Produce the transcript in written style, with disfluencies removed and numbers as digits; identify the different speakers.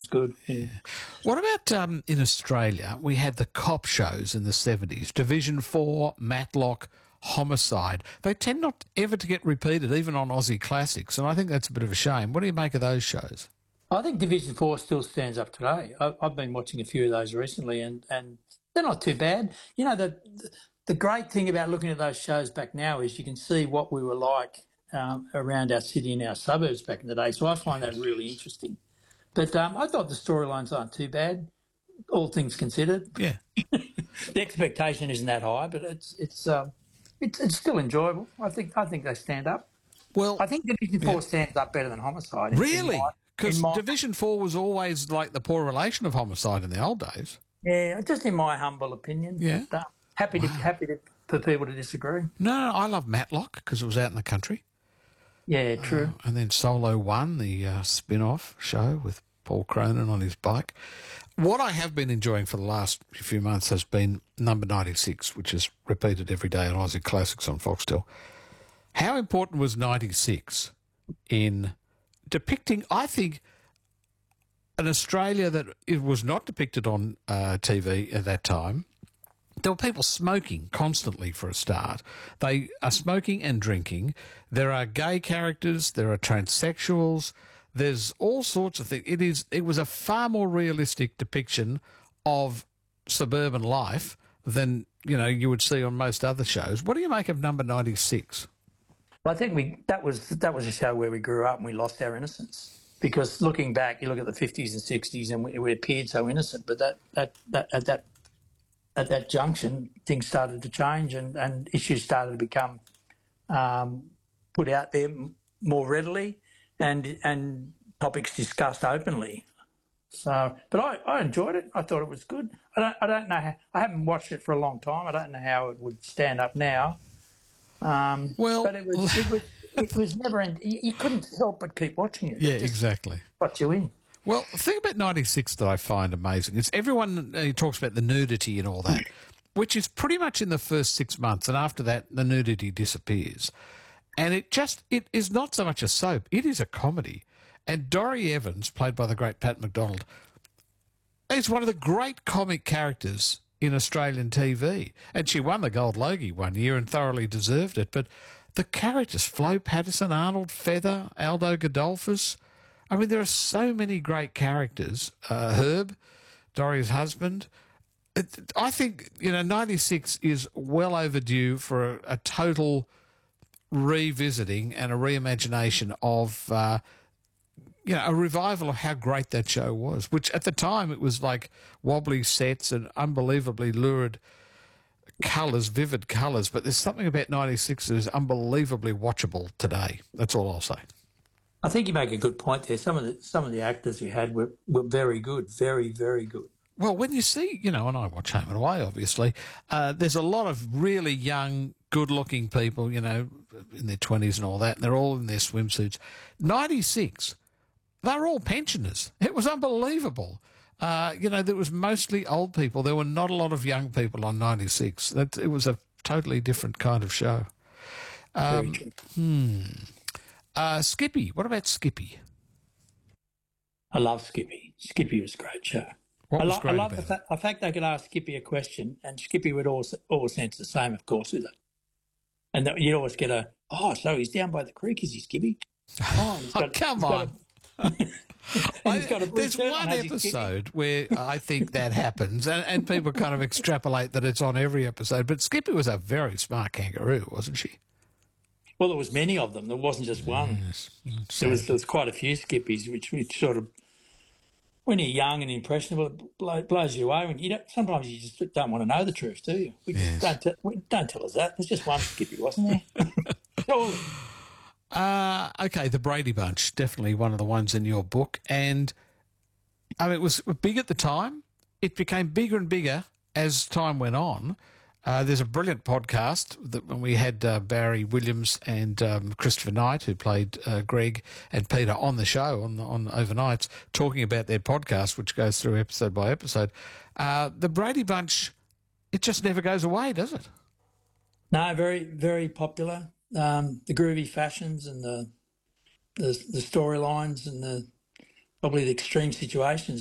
Speaker 1: good. Yeah.
Speaker 2: What about in Australia? We had the cop shows in the 70s, Division 4, Matlock, Homicide. They tend not ever to get repeated, even on Aussie Classics, and I think that's a bit of a shame. What do you make of those shows?
Speaker 1: I think Division 4 still stands up today. I've been watching a few of those recently, and they're not too bad. You know, the great thing about looking at those shows back now is you can see what we were like around our city and our suburbs back in the day. So I find that really interesting. But I thought the storylines aren't too bad, all things considered.
Speaker 2: Yeah.
Speaker 1: The expectation isn't that high, but it's still enjoyable. I think they stand up.
Speaker 2: Well,
Speaker 1: I think Division 4 stands up better than Homicide.
Speaker 2: really? Because
Speaker 1: in my
Speaker 2: Division 4 was always like the poor relation of Homicide in the old days.
Speaker 1: Yeah, just in my humble opinion.
Speaker 2: Yeah.
Speaker 1: But, happy for people to disagree.
Speaker 2: No, I love Matlock because it was out in the country.
Speaker 1: Yeah, true.
Speaker 2: And then Solo 1, the spin-off show with Paul Cronin on his bike. What I have been enjoying for the last few months has been Number 96, which is repeated every day on Aussie Classics on Foxtel. How important was 96 in depicting, I think, an Australia that it was not depicted on TV at that time? There were people smoking constantly for a start. They are smoking and drinking. There are gay characters. There are transsexuals. There's all sorts of things. It was a far more realistic depiction of suburban life than, you would see on most other shows. What do you make of Number 96?
Speaker 1: Well, I think that was a show where we grew up and we lost our innocence. Because looking back, you look at the 50s and 60s and we appeared so innocent, but at that junction, things started to change and issues started to become put out there more readily and topics discussed openly. So, but I enjoyed it. I thought it was good. I don't know. I haven't watched it for a long time. I don't know how it would stand up now. But it was never end. You couldn't help but keep watching it.
Speaker 2: Yeah,
Speaker 1: It just
Speaker 2: exactly.
Speaker 1: got you in.
Speaker 2: Well, the thing about 96 that I find amazing is everyone talks about the nudity and all that, which is pretty much in the first 6 months, and after that, the nudity disappears. And it is not so much a soap, it is a comedy. And Dorrie Evans, played by the great Pat McDonald, is one of the great comic characters in Australian TV. And she won the Gold Logie one year and thoroughly deserved it. But the characters, Flo Patterson, Arnold Feather, Aldo Godolphus, I mean, there are so many great characters. Herb, Dorrie's husband. I think, 96 is well overdue for a total revisiting and a reimagination of, a revival of how great that show was, which at the time it was like wobbly sets and unbelievably lurid colours, vivid colours. But there's something about 96 that is unbelievably watchable today. That's all I'll say.
Speaker 1: I think you make a good point there. Some of the actors you had were very good, very, very good.
Speaker 2: Well, when you see, and I watch Home and Away, obviously, there's a lot of really young, good-looking people, in their 20s and all that, and they're all in their swimsuits. 96, they're all pensioners. It was unbelievable. There was mostly old people. There were not a lot of young people on 96. It was a totally different kind of show. Skippy. What about Skippy?
Speaker 1: I love Skippy. Skippy was a great show.
Speaker 2: What was great
Speaker 1: I love
Speaker 2: about it?
Speaker 1: the fact they could ask Skippy a question and Skippy would always answer the same, of course, with it. And that you'd always get so he's down by the creek, is he, Skippy? Oh,
Speaker 2: come on. There's
Speaker 1: shirt
Speaker 2: one
Speaker 1: on, has he,
Speaker 2: episode where I think that happens, and people kind of extrapolate that it's on every episode. But Skippy was a very smart kangaroo, wasn't she?
Speaker 1: Well, there was many of them. There wasn't just one.
Speaker 2: Yes.
Speaker 1: There was quite a few Skippies, which sort of, when you're young and impressionable, it blows you away. Sometimes you just don't want to know the truth, do you?
Speaker 2: Yes.
Speaker 1: Don't tell us that. There's just one Skippy, wasn't there? Surely.
Speaker 2: Okay, the Brady Bunch, definitely one of the ones in your book. And it was big at the time. It became bigger and bigger as time went on. There's a brilliant podcast when we had Barry Williams and Christopher Knight, who played Greg and Peter on the show on Overnights, talking about their podcast, which goes through episode by episode. The Brady Bunch, it just never goes away, does it?
Speaker 1: No, very, very popular. The groovy fashions and the storylines and probably the extreme situations